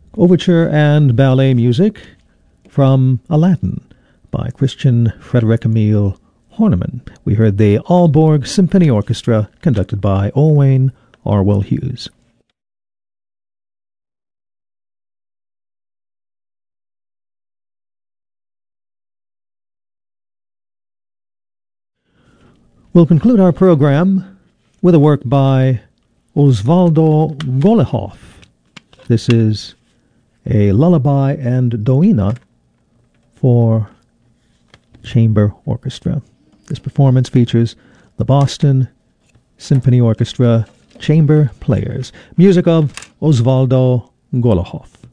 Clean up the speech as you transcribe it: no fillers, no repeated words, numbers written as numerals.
Overture and ballet music from Aladdin by Christian Frederick Emil Horneman. We heard the Aalborg Symphony Orchestra conducted by Owain Orwell Hughes. We'll conclude our program with a work by Osvaldo Golehoff. This is a lullaby and doina for chamber orchestra. This performance features the Boston Symphony Orchestra chamber players. Music of Osvaldo Golehoff.